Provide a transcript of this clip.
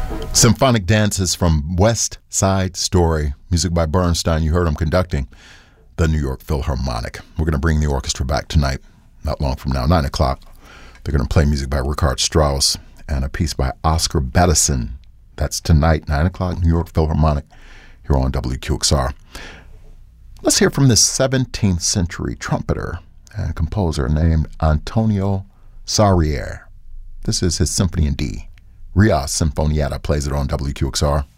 Symphonic Dances from West Side Story. Music by Bernstein. You heard him conducting the New York Philharmonic. We're going to bring the orchestra back tonight, not long from now, 9 o'clock. They're going to play music by Richard Strauss and a piece by Oscar Peterson. That's tonight, 9 o'clock, New York Philharmonic, here on WQXR. Let's hear from this 17th century trumpeter and composer named Antonio Sarrier. This is his Symphony in D. Rias Sinfonietta plays it on WQXR.